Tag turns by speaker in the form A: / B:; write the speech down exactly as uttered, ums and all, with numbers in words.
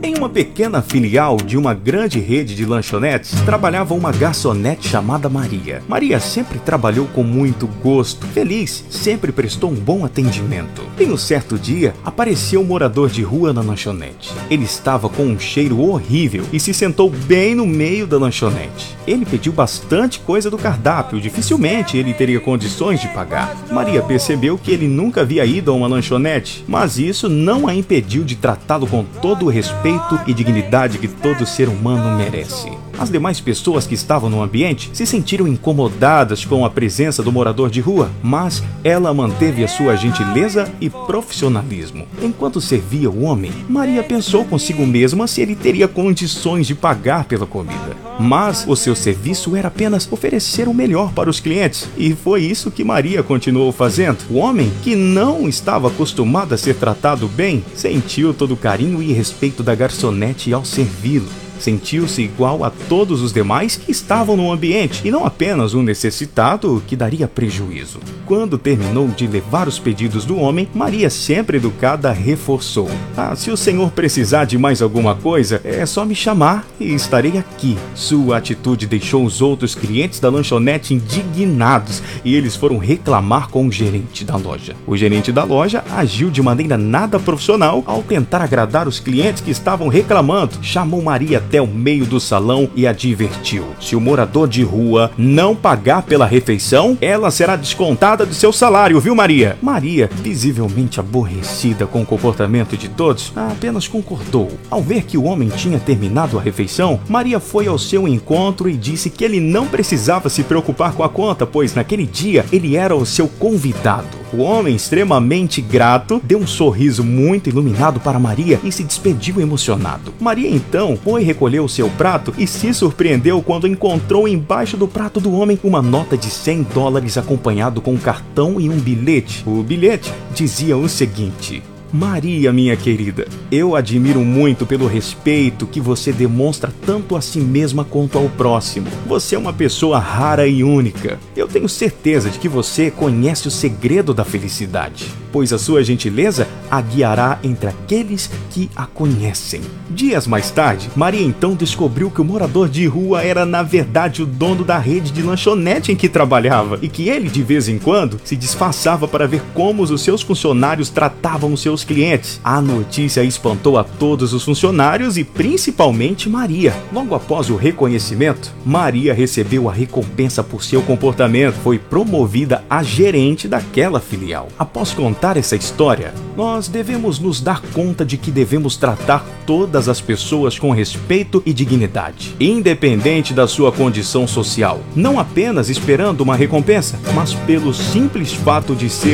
A: Em uma pequena filial de uma grande rede de lanchonetes, trabalhava uma garçonete chamada Maria. Maria sempre trabalhou com muito gosto. Feliz, sempre prestou um bom atendimento. Em um certo dia, apareceu um morador de rua na lanchonete. Ele estava com um cheiro horrível e se sentou bem no meio da lanchonete. Ele pediu bastante coisa do cardápio, dificilmente ele teria condições de pagar. Maria percebeu que ele nunca havia ido a uma lanchonete, mas isso não a impediu de tratá-lo com todo o respeito e dignidade que todo ser humano merece. As demais pessoas que estavam no ambiente se sentiram incomodadas com a presença do morador de rua, mas ela manteve a sua gentileza e profissionalismo. Enquanto servia o homem, Maria pensou consigo mesma se ele teria condições de pagar pela comida. Mas o seu serviço era apenas oferecer o melhor para os clientes, e foi isso que Maria continuou fazendo. O homem, que não estava acostumado a ser tratado bem, sentiu todo o carinho e respeito da garçonete ao servi-lo. Sentiu-se igual a todos os demais que estavam no ambiente, e não apenas um necessitado que daria prejuízo. Quando terminou de levar os pedidos do homem, Maria, sempre educada, reforçou: "Ah, se o senhor precisar de mais alguma coisa, é só me chamar e estarei aqui." Sua atitude deixou os outros clientes da lanchonete indignados e eles foram reclamar com o gerente da loja. O gerente da loja agiu de maneira nada profissional ao tentar agradar os clientes que estavam reclamando. Chamou Maria até o meio do salão e a advertiu: "Se o morador de rua não pagar pela refeição, ela será descontada do seu salário, viu, Maria?" Maria, visivelmente aborrecida com o comportamento de todos, apenas concordou. Ao ver que o homem tinha terminado a refeição, Maria foi ao seu encontro e disse que ele não precisava se preocupar com a conta, pois naquele dia ele era o seu convidado. O homem, extremamente grato, deu um sorriso muito iluminado para Maria e se despediu emocionado. Maria então foi recolher o seu prato e se surpreendeu quando encontrou embaixo do prato do homem uma nota de cem dólares acompanhado com um cartão e um bilhete. O bilhete dizia o seguinte: "Maria, minha querida, eu admiro muito pelo respeito que você demonstra tanto a si mesma quanto ao próximo. Você é uma pessoa rara e única. Eu tenho certeza de que você conhece o segredo da felicidade, pois a sua gentileza a guiará entre aqueles que a conhecem." Dias mais tarde, Maria então descobriu que o morador de rua era na verdade o dono da rede de lanchonete em que trabalhava e que ele de vez em quando se disfarçava para ver como os seus funcionários tratavam os seus clientes. A notícia espantou a todos os funcionários e principalmente Maria. Logo após o reconhecimento, Maria recebeu a recompensa por seu comportamento. Foi promovida a gerente daquela filial. Após contar essa história, nós devemos nos dar conta de que devemos tratar todas as pessoas com respeito e dignidade, independente da sua condição social, não apenas esperando uma recompensa, mas pelo simples fato de ser